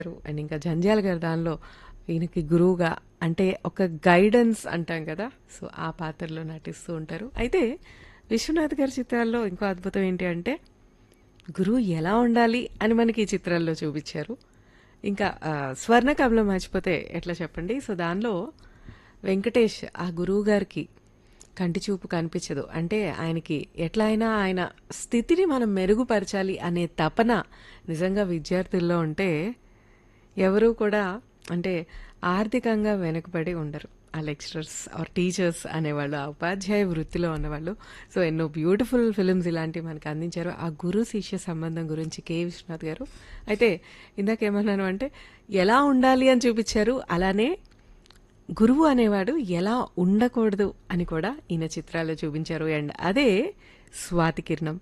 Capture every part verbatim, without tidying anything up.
And ఇంకా జంధ్యాల గారు దానిలో ఈయనకి గురువుగా అంటే ఒక గైడెన్స్ అంటాం కదా, సో ఆ పాత్రలో నటిస్తూ ఉంటారు. అయితే విశ్వనాథ్ గారి చిత్రాల్లో ఇంకో అద్భుతం ఏంటి అంటే గురువు ఎలా ఉండాలి అని మనకి ఈ చిత్రాల్లో చూపించారు. ఇంకా ఆ, స్వర్ణకమలం మర్చిపోతే ఎట్లా చెప్పండి. సో దానిలో వెంకటేష్ ఆ గురువు గారికి కంటి చూపు కనిపించదు అంటే ఆయనకి ఎట్లా అయినా ఆయన స్థితిని మనం మెరుగుపరచాలి అనే తపన నిజంగా విద్యార్థుల్లో ఉంటే ఎవరూ కూడా అంటే ఆర్థికంగా వెనుకబడి ఉండరు. ఆ లెక్చరర్స్ ఆర్ టీచర్స్ అనేవాళ్ళు, ఆ ఉపాధ్యాయ వృత్తిలో ఉన్నవాళ్ళు. సో ఎన్నో బ్యూటిఫుల్ ఫిల్మ్స్ ఇలాంటివి మనకు అందించారు. ఆ గురు శిష్య సంబంధం గురించి కె విశ్వనాథ్ గారు. అయితే ఇందాకేమన్నాను అంటే ఎలా ఉండాలి అని చూపించారు, అలానే గురువు అనేవాడు ఎలా ఉండకూడదు అని కూడా ఈయన చిత్రాల్లో చూపించారు. అండ్ అదే స్వాతి కిరణం.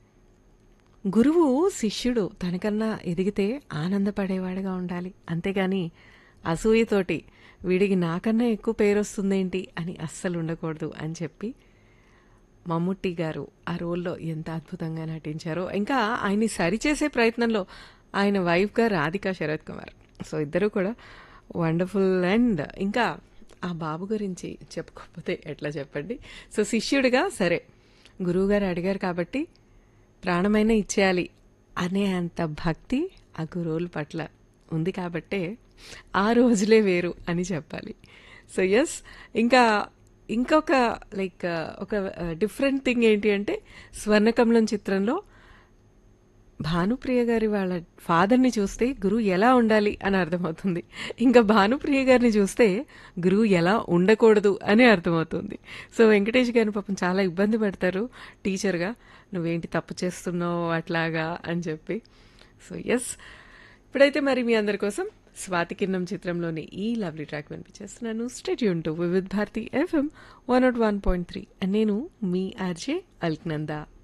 గురువు శిష్యుడు తనకన్నా ఎదిగితే ఆనందపడేవాడుగా ఉండాలి, అంతేగాని అసూయతోటి వీడికి నాకన్నా ఎక్కువ పేరు వస్తుందేంటి అని అస్సలు ఉండకూడదు అని చెప్పి మమ్ముట్టి గారు ఆ రోల్లో ఎంత అద్భుతంగా నటించారో. ఇంకా ఆయన్ని సరిచేసే ప్రయత్నంలో ఆయన వైఫ్గా రాధికా శరత్ కుమార్. సో ఇద్దరు కూడా వండర్ఫుల్. అండ్ ఇంకా ఆ బాబు గురించి చెప్పుకోకపోతే ఎట్లా చెప్పండి. సో శిష్యుడిగా సరే గురువుగారు అడిగారు కాబట్టి ప్రాణమైనా ఇచ్చేయాలి అనే అంత భక్తి ఆ గురువుల పట్ల ఉంది కాబట్టే ఆ రోజులే వేరు అని చెప్పాలి. సో ఎస్, ఇంకా ఇంకొక లైక్ ఒక డిఫరెంట్ థింగ్ ఏంటి అంటే స్వర్ణకమలం చిత్రంలో భానుప్రియ గారి వాళ్ళ ఫాదర్ని చూస్తే గురువు ఎలా ఉండాలి అని అర్థమవుతుంది. ఇంకా భానుప్రియ గారిని చూస్తే గురువు ఎలా ఉండకూడదు అని అర్థమవుతుంది. సో వెంకటేష్ గారిని పాపం చాలా ఇబ్బంది పడతారు టీచర్గా, నువ్వేంటి తప్పు చేస్తున్నావు అట్లాగా అని చెప్పి. సో ఎస్, ఇప్పుడైతే మరి మీ అందరి కోసం స్వాతి కిరణం చిత్రంలోని ఈ lovely track వినిపించేస్తున్నాను. State Yoon to Vividh Bharati FM one not one point three. నేను మీ ఆర్జే అల్క్నందా.